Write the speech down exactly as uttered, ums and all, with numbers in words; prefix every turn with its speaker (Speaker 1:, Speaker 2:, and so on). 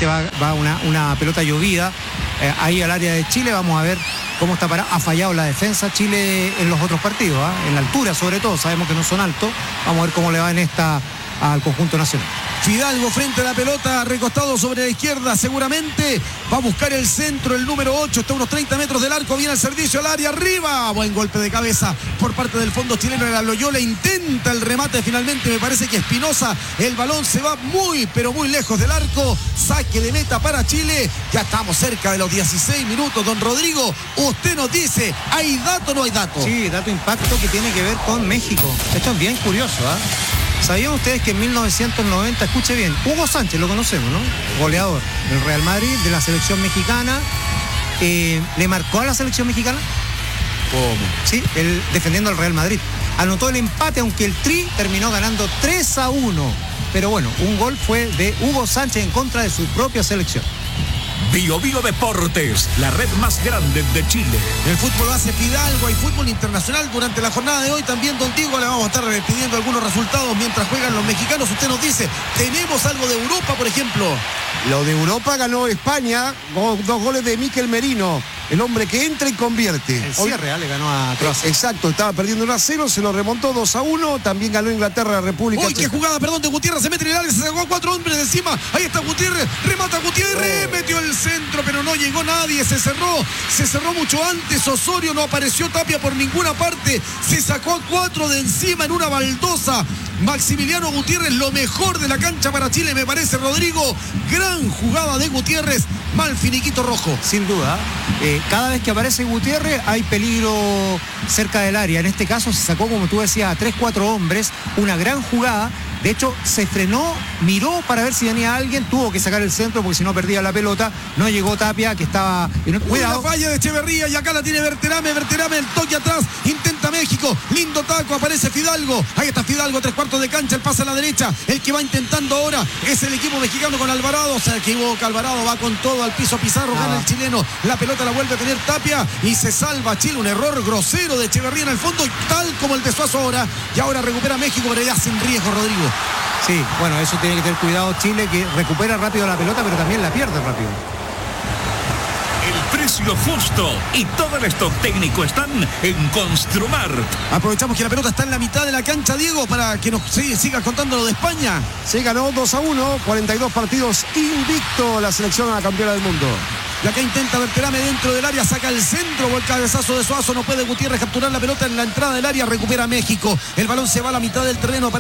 Speaker 1: Finalmente va, va una, una pelota llovida eh, ahí al área de Chile. Vamos a ver cómo está parado. Ha fallado la defensa Chile en los otros partidos, ¿eh? En la altura sobre todo, sabemos que no son altos. Vamos a ver cómo le va en esta al conjunto nacional.
Speaker 2: Fidalgo frente a la pelota, recostado sobre la izquierda, seguramente va a buscar el centro, el número ocho, está a unos treinta metros del arco, viene al servicio al área, arriba, buen golpe de cabeza por parte del fondo chileno de la Loyola, intenta el remate, finalmente me parece que Espinosa, el balón se va muy, pero muy lejos del arco, saque de meta para Chile, ya estamos cerca de los dieciséis minutos, don Rodrigo, usted nos dice, ¿hay dato o no hay dato?
Speaker 1: Sí, dato impacto que tiene que ver con México, esto es bien curioso, ¿ah? ¿eh? ¿Sabían ustedes que en mil novecientos noventa, escuche bien, Hugo Sánchez, lo conocemos, ¿no? Goleador del Real Madrid, de la selección mexicana, eh, ¿le marcó a la selección mexicana?
Speaker 2: ¿Cómo?
Speaker 1: Sí, él defendiendo al Real Madrid. Anotó el empate, aunque el Tri terminó ganando tres a uno. Pero bueno, un gol fue de Hugo Sánchez en contra de su propia selección.
Speaker 3: Bio Bio Deportes, la red más grande de Chile.
Speaker 2: El fútbol hace Fidalgo, hay fútbol internacional durante la jornada de hoy. También, don Diego, le vamos a estar pidiendo algunos resultados mientras juegan los mexicanos. Usted nos dice, ¿tenemos algo de Europa, por ejemplo?
Speaker 4: Lo de Europa ganó España, dos, dos goles de Mikel Merino, el hombre que entra y convierte.
Speaker 1: El Cierre le ganó a Croacia.
Speaker 4: Exacto, estaba perdiendo uno a cero, se lo remontó dos a uno, también ganó Inglaterra, República
Speaker 2: Uy,
Speaker 4: Checa.
Speaker 2: qué jugada, perdón, de Gutiérrez, se mete en el área, se sacó a cuatro hombres de encima, ahí está Gutiérrez, remata Gutiérrez, oh. Metió el centro, pero no llegó nadie, se cerró, se cerró mucho antes, Osorio, no apareció Tapia por ninguna parte, se sacó a cuatro de encima en una baldosa, Maximiliano Gutiérrez, lo mejor de la cancha para Chile, me parece, Rodrigo, gran jugada de Gutiérrez, mal finiquito rojo.
Speaker 1: Sin duda, eh, cada vez que aparece Gutiérrez hay peligro cerca del área, en este caso se sacó, como tú decías, a tres, cuatro hombres, una gran jugada. De hecho, se frenó, miró para ver si venía alguien, tuvo que sacar el centro porque si no perdía la pelota. No llegó Tapia, que estaba...
Speaker 2: Cuidado. Una falla de Echeverría y acá la tiene Berterame, Berterame, el toque atrás, intenta México, lindo taco, aparece Fidalgo. Ahí está Fidalgo, tres cuartos de cancha, el pase a la derecha. El que va intentando ahora es el equipo mexicano con Alvarado. Se equivoca Alvarado, va con todo al piso Pizarro, gana el chileno. La pelota la vuelve a tener Tapia y se salva Chile. Un error grosero de Echeverría en el fondo, tal como el de Suazo ahora. Y ahora recupera México, pero ya sin riesgo, Rodrigo.
Speaker 1: Sí, bueno, eso tiene que tener cuidado Chile, que recupera rápido la pelota, pero también la pierde rápido.
Speaker 3: El precio justo y todo el stock técnico están en Construmart.
Speaker 2: Aprovechamos que la pelota está en la mitad de la cancha, Diego, para que nos sigas contando lo de España.
Speaker 4: Se ganó dos a uno, cuarenta y dos partidos invicto la selección a la campeona del mundo.
Speaker 2: Y acá intenta Berterame dentro del área, saca el centro, o el cabezazo de Suazo, no puede Gutiérrez capturar la pelota en la entrada del área, recupera México. El balón se va a la mitad del terreno.